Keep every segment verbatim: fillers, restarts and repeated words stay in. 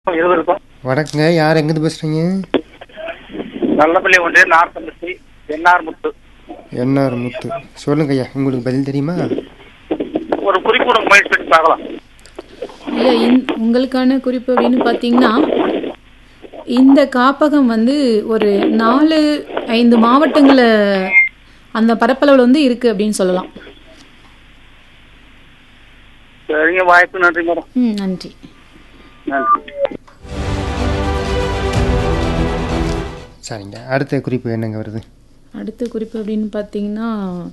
இருவருக்கும் வணக்கங்க. யார் எங்கேருந்து பேசுறீங்க? நல்லபள்ளி ஒன்று நார்த்தம்பட்டி என்ஆர் முத்து. என்ஆர் முத்து. சொல்லுங்க ஐயா, உங்களுக்கு பதில் தெரியுமா? ஒரு குறிப்பு முயற்சி பண்ணி பார்க்கலாம். ஐயா, இந் உங்களுக்கான குறிப்பு அப்படின்னு பார்த்தீங்கன்னா, இந்த காப்பகம் வந்து ஒரு நாலு ஐந்து மாவட்டங்கள அந்த பரப்பளவில் வந்து இருக்கு அப்படின்னு சொல்லலாம். சரிங்க, வாய்ப்பு நன்றி மேடம். ம் நன்றி. நன்றி. சரிங்க, அடுத்த குறிப்பு என்னங்க வருது? அடுத்த குறிப்பு அப்படின்னு பார்த்தீங்கன்னா,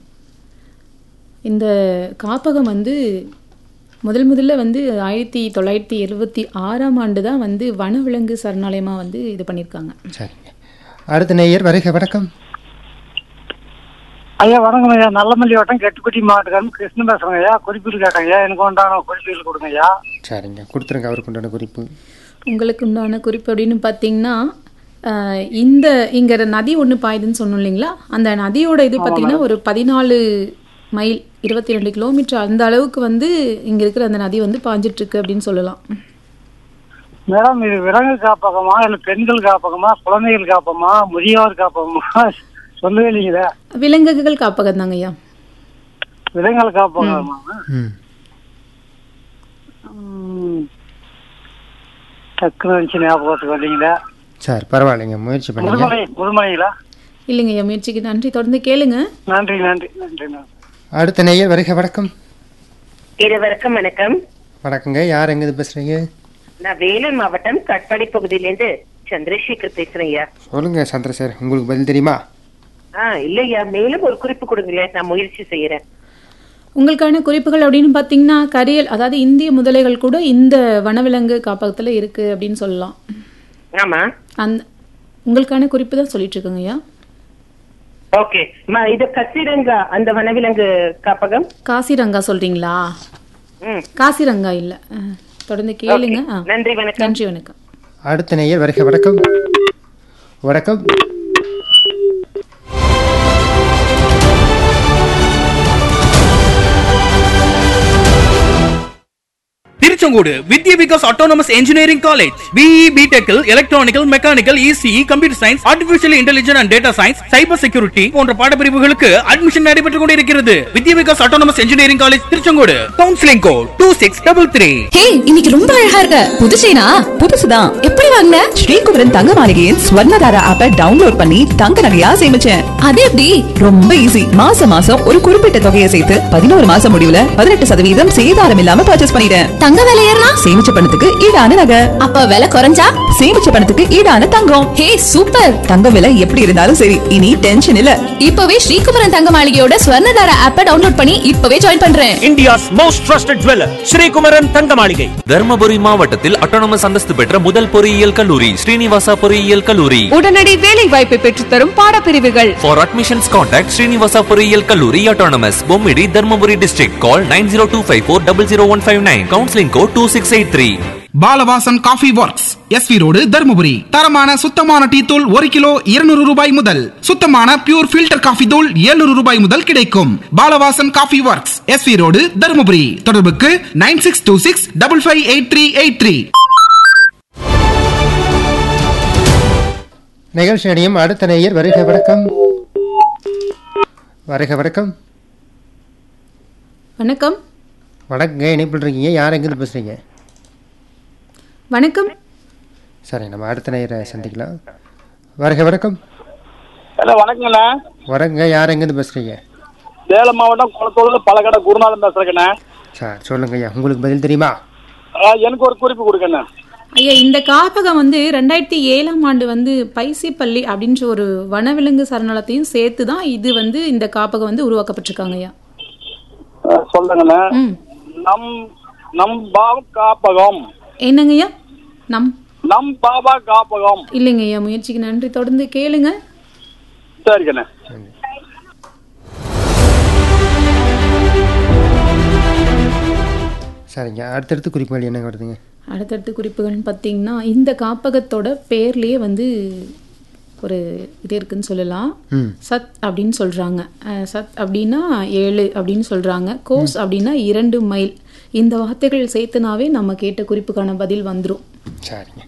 இந்த காப்பகம் வந்து முதல் முதல்ல வந்து ஆயிரத்தி தொள்ளாயிரத்தி எழுபத்தி ஆறாம் ஆண்டு தான் வந்து வனவிலங்கு சரணாலயமாக வந்து இது பண்ணியிருக்காங்க. சரிங்க, அடுத்த நேயர் வருக. வணக்கம் ஐயா. வணக்கம் ஐயா. நல்லமல்லி வட்டம் கெட்டுக்குட்டி மாவட்டம் கிருஷ்ணன் பேசுறேங்க ஐயா. குறிப்பீடு கேட்டேங்க ஐயா. எனக்கு உண்டான குறிப்பீடு கொடுங்க ஐயா. சரிங்க, கொடுத்துருங்க அவருக்கு உண்டான குறிப்பு. உங்களுக்கு உண்டான குறிப்பு அப்படின்னு பார்த்தீங்கன்னா, இந்த இங்கே நதி ஒன்று பாயுதுன்னு சொன்னோம் இல்லைங்களா, அந்த நதியோட இது பார்த்தீங்கன்னா ஒரு பதினாலு மைல் இருபத்தி ரெண்டு கிலோமீட்டர் அந்த அளவுக்கு வந்து இங்கே இருக்கிற அந்த நதி வந்து பாஞ்சிட்டு இருக்கு அப்படின்னு சொல்லலாம். மேடம், இது விலங்கு காப்பகமா இல்லை பெண்கள் காப்பகமா குழந்தைகள் காப்பகமா முதியோர் காப்பகமா சொல்லவே இல்லைங்களா? விலங்குகள் காப்பகம் தாங்க ஐயா. விலங்குகள் காப்பகமா? டக்குனு வச்சு ஞாபகத்துக்கு வந்தீங்களா? சரி, பரவாயில்லைங்க, முயற்சி பண்ணுங்க. முதுமலை முதுமலைங்களா? இல்லைங்க ஐயா, முயற்சிக்கு நன்றி. தொடர்ந்து கேளுங்க. நன்றி நன்றி நன்றி நன்றி. அடுத்த நேயர் வருக. வணக்கம். இருவருக்கும் வணக்கம். வணக்கங்க. யார் எங்கேருந்து பேசுறீங்க? நான் வேலூர் மாவட்டம் கட்பாடி பகுதியிலேருந்து சந்திரசேகர் பேசுறேன் ஐயா. சொல்லுங்க சந்திரசேகர், உங்களுக்கு பதில் தெரியுமா? ஆஹ் இல்லையா, மேலும் ஒரு குறிப்பு கொடுங்களேன், நான் முயற்சி செய்யறேன். உங்களுக்கான குறிப்புகள் அப்படின்னு பார்த்தீங்கன்னா, கரியல், அதாவது இந்திய முதலைகள் கூட இந்த வனவிலங்கு காப்பகத்தில் இருக்கு அப்படின்னு சொல்லலாம். ஆமா, அந்த உங்களுக்கான குறிப்பு தான் சொல்லிட்டு இருக்கோங்க ஐயா. ஓகே, இது கசிரங்கா அந்த வனவிலங்கு காப்பகம். காசிரங்கா சொல்றீங்களா? ம், காசிரங்கா இல்ல. அஹ், தொடர்ந்து கேளுங்க. ஆ, நன்றி வணக்கம். நன்றி வணக்கம். அடுத்த நேயர் வருக. வணக்கம். வணக்கம். திருச்செங்கோடு வித்யா Vikas autonomous engineering college. BE பிடெக்கில் electronical, mechanical, ECE, computer science, artificial intelligence and data science, cyber security போன்ற பாடப்பிரிவுகளுக்கு அட்மிஷன் நடைபெற்றுக் கொண்டிருக்கிறது. வித்யா Vikas autonomous engineering college Tiruchengode. Counselling code two six double three. ஹே, இன்னைக்கு ரொம்ப அழகா இருக்க. புதுசேனா? புதுசுதான். எப்படி வாங்கின? ஸ்ரீகுமரன் தங்க மாளிகையின் ஸ்வர்ணதாரா ஆப்பை டவுன்லோட் பண்ணி தங்க நகையா சேமிச்சேன். அது எப்படி? ரொம்ப ஈஸி. மாசம் மாசம் ஒரு குறிப்பிட்ட தொகையை சேர்த்து பதினோரு மாசம் முடிவுல பதினெட்டு சதவீதம் சேதாரம் இல்லாம பர்ச்சேஸ் பண்ணிட்டேன். தங்க விலை ஏறினா சேமிச்ச பணத்துக்கு ஈடான நகை. அப்ப விலை குறைஞ்சா சேமிச்ச பணத்துக்கு ஈடான தங்கம். ஹே சூப்பர். தங்க விலை எப்படி இருந்தாலும் சரி, இனி டென்ஷன் இல்ல. இப்பவே ஸ்ரீகுமரன் தங்க மாளிகையோட ஸ்வர்ணதாரா ஆப்பை டவுன்லோட் பண்ணி இப்பவே ஜாயின் பண்றேன். India's most trusted jeweller Sri Kumaran தங்க மாளிகை. தர்மபுரி மாவட்டத்தில் அட்டானமஸ் அந்தஸ்து பெற்ற முதல் பொறியியல் கல்லூரி ஸ்ரீனிவாசா பொறியியல் கல்லூரி. உடனடி வேலை வாய்ப்பை பெற்றுத் தரும் பாடப்பிரிவுகள். ஃபார் அட்மிஷன்ஸ் கான்டாக்ட் ஸ்ரீனிவாசா பொறியியல் கல்லூரி autonomous, Bommidi, Dharmapuri district. Call nine zero two five four double zero one five nine. Counselling code two six eight three. Balavasan coffee works, SV road, Dharmapuri. தரமான சுத்தமான டீ தூள் ஒரு கிலோ இருநூறு ரூபாய் முதல். சுத்தமான பியூர் ஃபில்டர் காஃபி தூள் எழுநூறு ரூபாய் முதல் கிடைக்கும். Balavasan coffee works, SV road, Dharmapuri. தொடர்புக்கு nine six two six double five eight three eight three. நிகழ்ச்சி அணியும் அடுத்த நேயர் வருக. வணக்கம். வருக. வணக்கம். வணக்கம். வணக்கங்க. என்ன பண்ணுறீங்க? யார் எங்கேருந்து பேசுறீங்க? வணக்கம். சரி, நம்ம அடுத்த நேயரை சந்திக்கலாம். வருக. வணக்கம். ஹலோ, வணக்கங்கண்ணா. வரங்க. யார் எங்கேருந்து பேசுறீங்க? சேலம் மாவட்டம் குளத்தூர்ல பழக்கடை குருநாதன் பேசுறேங்கண்ணா. சார் சொல்லுங்க ஐயா, உங்களுக்கு பதில் தெரியுமா? எனக்கு ஒரு குறிப்பு கொடுக்கண்ணா. ஐயா, இந்த காப்பகம் வந்து ரெண்டாயிரத்தி ஏழாம் ஆண்டு வந்து பைசிப்பள்ளி அப்படின்ற ஒரு வனவிலங்கு சரணாலயத்தையும் சேர்த்து தான் இது வந்து இந்த காப்பகம் வந்து உருவாக்கப்பட்டிருக்காங்க ஐயா. சொல்லுங்கண்ணா. நம் நம் பாபா காப்பகம். என்னங்க ஐயா? நம் நம் பாபா காப்பகம். இல்லைங்க ஐயா, முயற்சிக்கு நன்றி. தொடர்ந்து கேளுங்க. சரிங்கண்ணா. சரிங்க, அடுத்தடுத்து குறிப்புகள் என்ன வருதுங்க? அடுத்தடுத்து குறிப்புகள்னு பார்த்தீங்கன்னா, இந்த காப்பகத்தோட பேர்லேயே வந்து ஒரு இது இருக்குன்னு சொல்லலாம். சத் அப்படின்னு சொல்கிறாங்க. சத் அப்படின்னா ஏழு அப்படின்னு சொல்கிறாங்க. கோஸ் அப்படின்னா இரண்டு மைல். இந்த வார்த்தைகள் சேர்த்துனாவே நம்ம கேட்ட குறிப்புக்கான பதில் வந்துடும். சரிங்க.